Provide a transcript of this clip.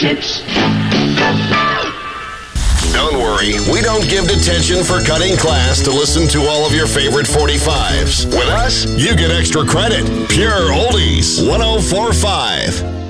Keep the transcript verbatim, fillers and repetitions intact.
Tips. Don't worry, we don't give detention for cutting class to listen to all of your favorite forty-fives. With us, you get extra credit. Pure Oldies, one oh four point five.